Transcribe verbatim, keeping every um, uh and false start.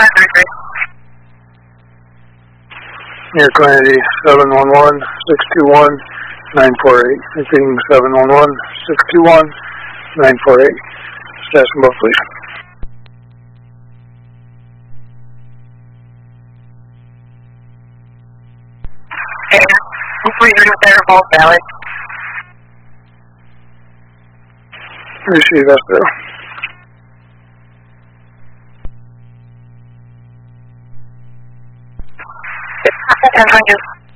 one three three. Air Quantity seven one one six two one nine four eight. Repeating seven one one six two one nine four eight. Status and both, please. Okay. Hopefully you're there, both valid. Receive, that's there. ten hundred.